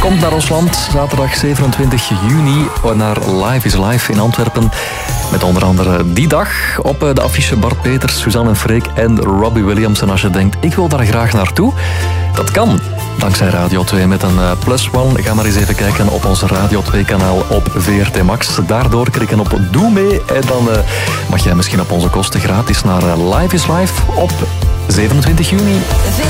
komt naar ons land zaterdag 27 juni naar Live is Live in Antwerpen. Met onder andere die dag op de affiche Bart Peters, Suzanne en Freek en Robbie Williams. En als je denkt, ik wil daar graag naartoe, dat kan. Dankzij Radio 2 met een +1. Ga maar eens even kijken op ons Radio 2-kanaal op VRT Max. Daardoor klikken op Doe mee en dan mag jij misschien op onze kosten gratis naar Live is Live op 27 juni.